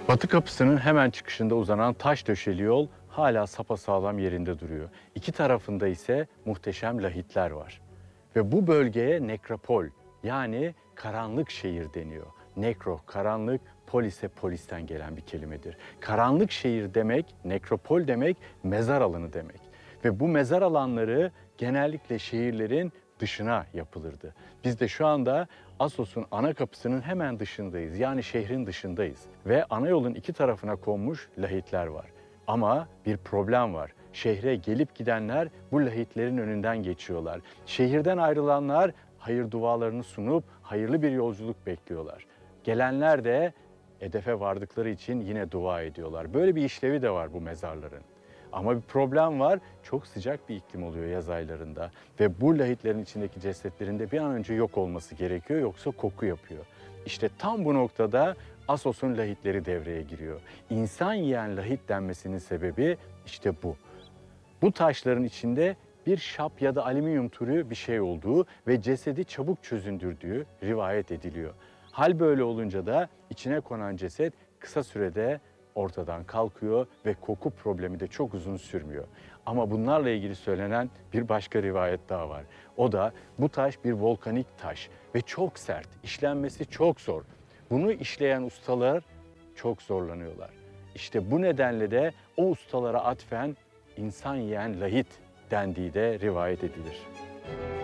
Batı kapısının hemen çıkışında uzanan taş döşeli yol hala sapasağlam yerinde duruyor. İki tarafında ise muhteşem lahitler var. Ve bu bölgeye nekropol yani karanlık şehir deniyor. Nekro karanlık, pol ise polisten gelen bir kelimedir. Karanlık şehir demek, nekropol demek mezar alanı demek. Ve bu mezar alanları genellikle şehirlerin dışına yapılırdı. Biz de şu anda Assos'un ana kapısının hemen dışındayız. Yani şehrin dışındayız. Ve ana yolun iki tarafına konmuş lahitler var. Ama bir problem var. Şehre gelip gidenler bu lahitlerin önünden geçiyorlar. Şehirden ayrılanlar hayır dualarını sunup hayırlı bir yolculuk bekliyorlar. Gelenler de hedefe vardıkları için yine dua ediyorlar. Böyle bir işlevi de var bu mezarların. Ama bir problem var. Çok sıcak bir iklim oluyor yaz aylarında. Ve bu lahitlerin içindeki cesetlerin de bir an önce yok olması gerekiyor. Yoksa koku yapıyor. İşte tam bu noktada Assos'un lahitleri devreye giriyor. İnsan yiyen lahit denmesinin sebebi işte bu. Bu taşların içinde bir şap ya da alüminyum türü bir şey olduğu ve cesedi çabuk çözündürdüğü rivayet ediliyor. Hal böyle olunca da içine konan ceset kısa sürede ortadan kalkıyor ve koku problemi de çok uzun sürmüyor. Ama bunlarla ilgili söylenen bir başka rivayet daha var. O da bu taş bir volkanik taş ve çok sert, işlenmesi çok zor. Bunu işleyen ustalar çok zorlanıyorlar. İşte bu nedenle de o ustalara atfen insan yiyen lahit dendiği de rivayet edilir.